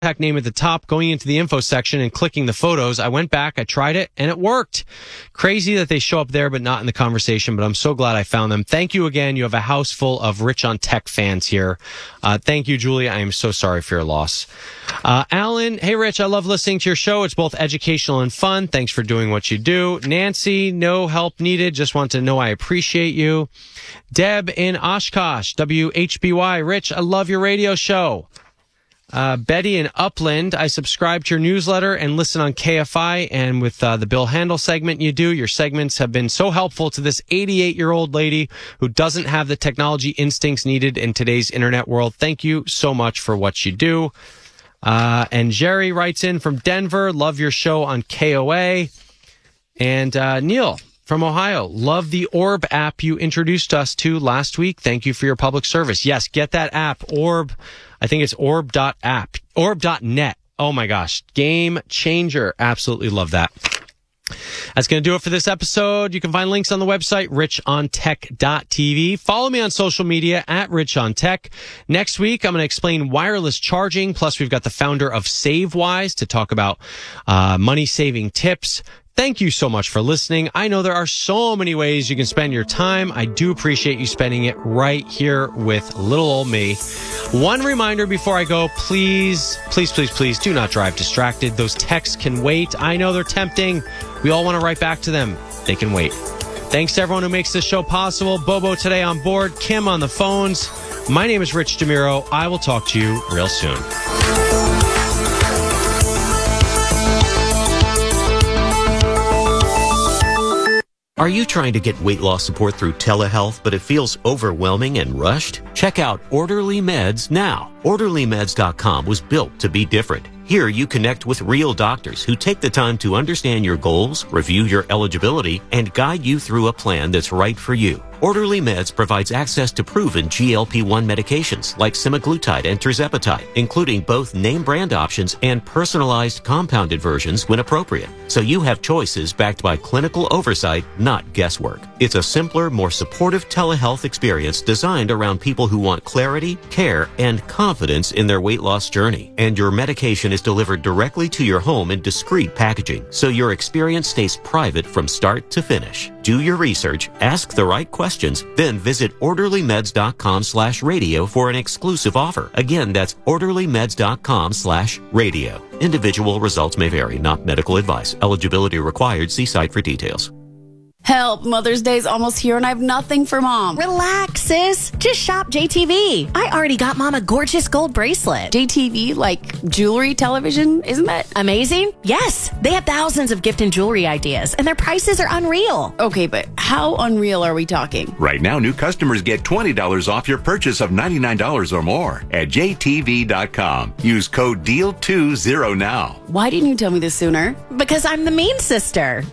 contact name at the top, going into the info section and clicking the photos. I went back, I tried it, and it worked. Crazy that they show up there but not in the conversation, but I'm so glad I found them. Thank you again. You have a house full of Rich on Tech fans here. Thank you, Julie. I am so sorry for your loss. Alan, hey, Rich, I love listening to your show. It's both educational and fun. Thanks for doing what you do. Nancy, no help needed. Just want to know I appreciate you. Deb in Oshkosh, WHBY. Rich, I love your radio show. Betty in Upland, I subscribe to your newsletter and listen on KFI, and with the Bill Handel segment you do, your segments have been so helpful to this 88-year-old lady who doesn't have the technology instincts needed in today's internet world. Thank you so much for what you do. And Jerry writes in from Denver, love your show on KOA. And Neil from Ohio, love the Orb app you introduced us to last week. Thank you for your public service. Yes, get that app, Orb. I think it's orb.app, orb.net. Oh my gosh, game changer. Absolutely love that. That's going to do it for this episode. You can find links on the website, richontech.tv. Follow me on social media at richontech. Next week, I'm going to explain wireless charging. Plus, we've got the founder of SaveWise to talk about money-saving tips. Thank you so much for listening. I know there are so many ways you can spend your time. I do appreciate you spending it right here with little old me. One reminder before I go, please do not drive distracted. Those texts can wait. I know they're tempting. We all want to write back to them. They can wait. Thanks to everyone who makes this show possible. Bobo today on board, Kim on the phones. My name is Rich DeMiro. I will talk to you real soon. Are you trying to get weight loss support through telehealth, but it feels overwhelming and rushed? Check out Orderly Meds now. OrderlyMeds.com was built to be different. Here you connect with real doctors who take the time to understand your goals, review your eligibility, and guide you through a plan that's right for you. Orderly Meds provides access to proven GLP-1 medications like semaglutide and tirzepatide, including both name brand options and personalized compounded versions when appropriate. So you have choices backed by clinical oversight, not guesswork. It's a simpler, more supportive telehealth experience designed around people who want clarity, care, and confidence in their weight loss journey. And your medication is delivered directly to your home in discreet packaging, so your experience stays private from start to finish. Do your research, ask the right questions, then visit orderlymeds.com/radio for an exclusive offer. Again, that's orderlymeds.com/radio. Individual results may vary, not medical advice. Eligibility required. See site for details. Help, Mother's Day's almost here and I have nothing for Mom. Relax, sis. Just shop JTV. I already got Mom a gorgeous gold bracelet. JTV, like jewelry, television, isn't that amazing? Yes. They have thousands of gift and jewelry ideas, and their prices are unreal. Okay, but how unreal are we talking? Right now, new customers get $20 off your purchase of $99 or more at JTV.com. Use code DEAL20 now. Why didn't you tell me this sooner? Because I'm the mean sister.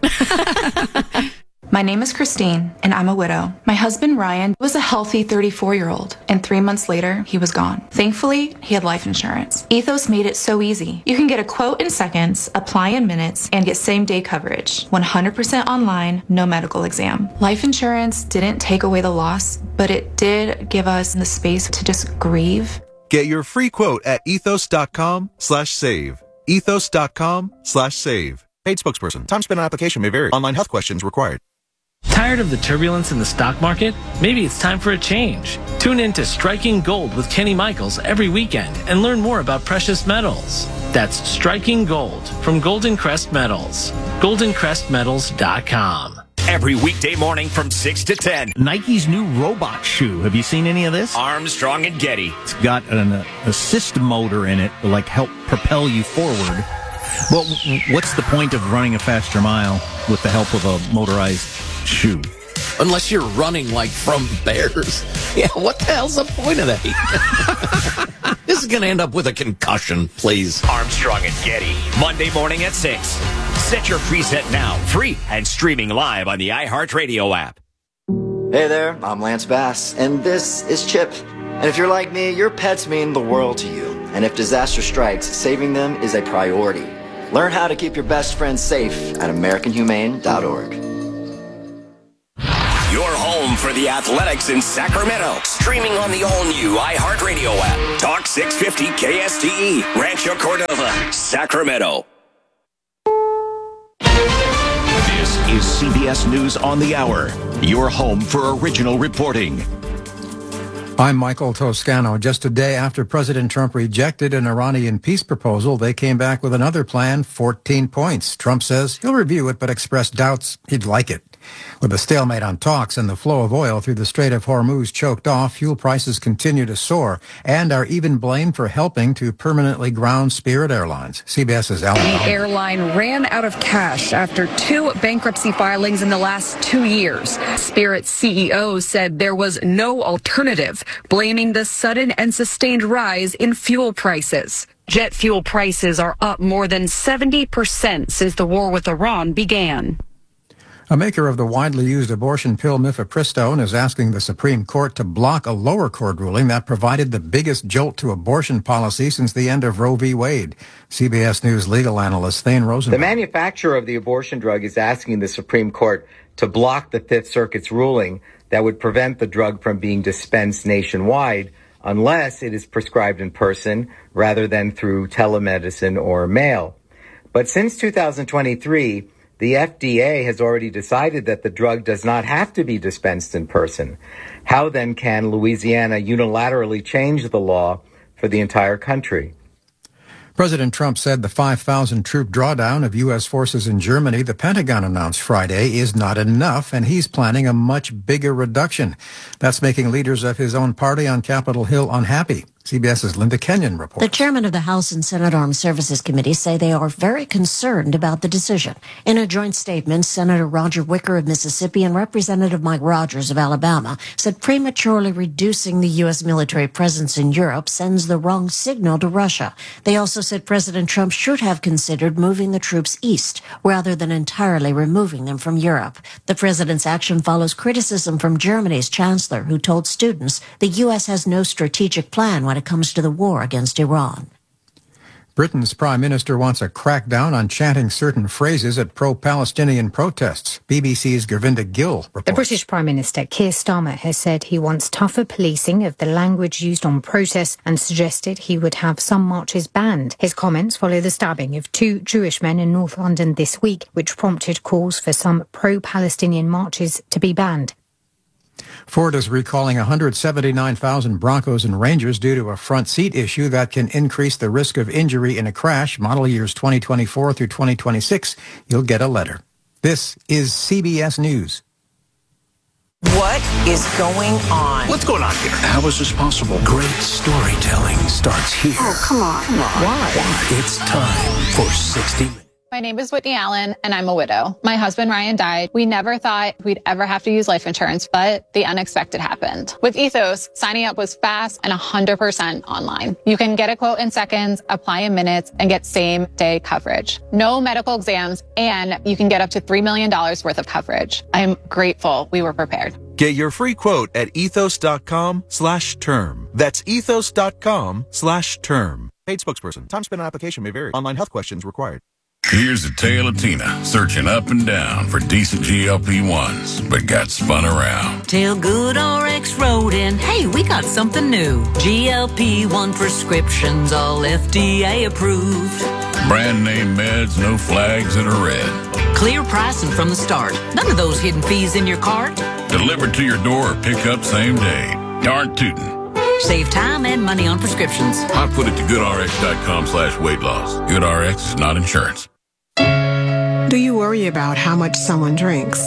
My name is Christine, and I'm a widow. My husband, Ryan, was a healthy 34-year-old, and 3 months later, he was gone. Thankfully, he had life insurance. Ethos made it so easy. You can get a quote in seconds, apply in minutes, and get same-day coverage. 100% online, no medical exam. Life insurance didn't take away the loss, but it did give us the space to just grieve. Get your free quote at ethos.com/save. Ethos.com/save. Paid spokesperson. Time spent on application may vary. Online health questions required. Tired of the turbulence in the stock market? Maybe it's time for a change. Tune in to Striking Gold with Kenny Michaels every weekend and learn more about precious metals. That's Striking Gold from Golden Crest Metals. GoldenCrestMetals.com. Every weekday morning from 6 to 10. Nike's new robot shoe. Have you seen any of this? Armstrong and Getty. It's got an assist motor in it to help propel you forward. Well, what's the point of running a faster mile with the help of a motorized shoe? Unless you're running from bears. Yeah, what the hell's the point of that? This is going to end up with a concussion, please. Armstrong and Getty, Monday morning at 6. Set your preset now, free and streaming live on the iHeartRadio app. Hey there, I'm Lance Bass, and this is Chip. And if you're like me, your pets mean the world to you. And if disaster strikes, saving them is a priority. Learn how to keep your best friends safe at AmericanHumane.org. Your home for for the Athletics in Sacramento. Streaming on the all-new iHeartRadio app. Talk 650 KSTE, Rancho Cordova, Sacramento. This is CBS News on the Hour, your home for original reporting. I'm Michael Toscano. Just a day after President Trump rejected an Iranian peace proposal, they came back with another plan, 14 points. Trump says he'll review it, but expressed doubts he'd like it. With a stalemate on talks and the flow of oil through the Strait of Hormuz choked off, fuel prices continue to soar and are even blamed for helping to permanently ground Spirit Airlines. CBS's Alan. The airline ran out of cash after 2 bankruptcy filings in the last 2 years. Spirit's CEO said there was no alternative, blaming the sudden and sustained rise in fuel prices. Jet fuel prices are up more than 70% since the war with Iran began. A maker of the widely used abortion pill mifepristone is asking the Supreme Court to block a lower court ruling that provided the biggest jolt to abortion policy since the end of Roe v. Wade. CBS News legal analyst Thane Rosenberg. The manufacturer of the abortion drug is asking the Supreme Court to block the Fifth Circuit's ruling that would prevent the drug from being dispensed nationwide unless it is prescribed in person rather than through telemedicine or mail. But since 2023, the FDA has already decided that the drug does not have to be dispensed in person. How then can Louisiana unilaterally change the law for the entire country? President Trump said the 5,000-troop drawdown of U.S. forces in Germany, the Pentagon announced Friday, is not enough, and he's planning a much bigger reduction. That's making leaders of his own party on Capitol Hill unhappy. CBS's Linda Kenyon reports. The chairman of the House and Senate Armed Services Committee say they are very concerned about the decision. In a joint statement, Senator Roger Wicker of Mississippi and Representative Mike Rogers of Alabama said prematurely reducing the U.S. military presence in Europe sends the wrong signal to Russia. They also said President Trump should have considered moving the troops east rather than entirely removing them from Europe. The president's action follows criticism from Germany's chancellor, who told students the U.S. has no strategic plan when it comes to the war against Iran. Britain's prime minister wants a crackdown on chanting certain phrases at pro-Palestinian protests. BBC's Gurvinda Gill reports. The British Prime Minister Keir Starmer has said he wants tougher policing of the language used on protests and suggested he would have some marches banned. His comments follow the stabbing of 2 Jewish men in North London this week, which prompted calls for some pro-Palestinian marches to be banned. Ford is recalling 179,000 Broncos and Rangers due to a front seat issue that can increase the risk of injury in a crash. Model years 2024 through 2026. You'll get a letter. This is CBS News. What is going on? What's going on here? How is this possible? Great storytelling starts here. Oh, come on. Why? It's time for 60 Minutes. My name is Whitney Allen, and I'm a widow. My husband, Ryan, died. We never thought we'd ever have to use life insurance, but the unexpected happened. With Ethos, signing up was fast and 100% online. You can get a quote in seconds, apply in minutes, and get same-day coverage. No medical exams, and you can get up to $3 million worth of coverage. I'm grateful we were prepared. Get your free quote at ethos.com/term. That's ethos.com/term. Paid spokesperson. Time spent on application may vary. Online health questions required. Here's the tale of Tina, searching up and down for decent GLP-1s, but got spun around. Till Good RX wrote in, hey, we got something new. GLP-1 prescriptions, all FDA approved. Brand name meds, no flags that are red. Clear pricing from the start. None of those hidden fees in your cart. Delivered to your door or pick up same day. Darn tootin'. Save time and money on prescriptions. I put it to goodrx.com/weight loss. GoodRx is not insurance. Do you worry about how much someone drinks?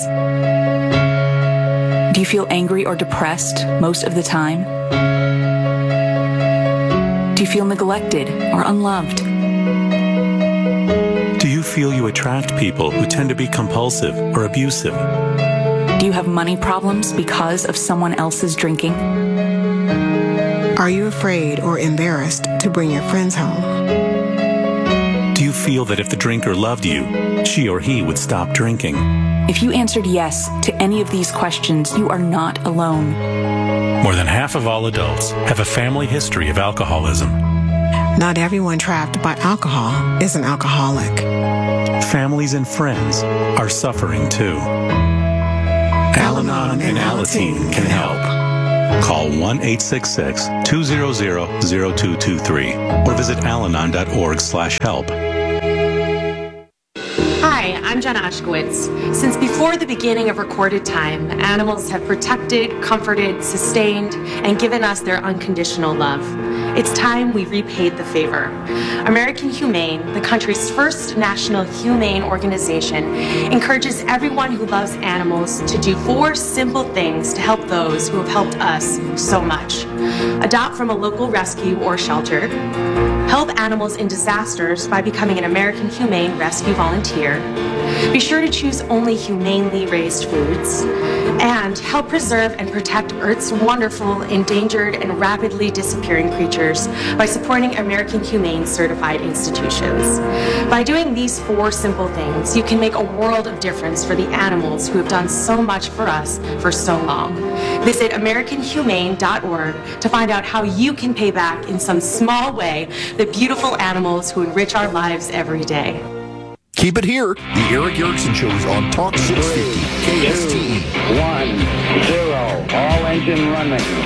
Do you feel angry or depressed most of the time? Do you feel neglected or unloved? Do you feel you attract people who tend to be compulsive or abusive? Do you have money problems because of someone else's drinking? Are you afraid or embarrassed to bring your friends home? Do you feel that if the drinker loved you, she or he would stop drinking? If you answered yes to any of these questions, you are not alone. More than half of all adults have a family history of alcoholism. Not everyone trapped by alcohol is an alcoholic. Families and friends are suffering too. Al-Anon and Alateen can help. Call 1-866-200-0223 or visit alanon.org/help. Hi, I'm Jenna Ushkowitz. Since before the beginning of recorded time, animals have protected, comforted, sustained, and given us their unconditional love. It's time we repaid the favor. American Humane, the country's first national humane organization, encourages everyone who loves animals to do 4 simple things to help those who have helped us so much. Adopt from a local rescue or shelter. Help animals in disasters by becoming an American Humane Rescue Volunteer. Be sure to choose only humanely raised foods. And help preserve and protect Earth's wonderful, endangered, and rapidly disappearing creatures by supporting American Humane certified institutions. By doing these 4 simple things, you can make a world of difference for the animals who have done so much for us for so long. Visit AmericanHumane.org to find out how you can pay back in some small way the beautiful animals who enrich our lives every day. Keep it here. The Eric Erickson Show is on Talk 650 KSTE. 1, 0. All engine running.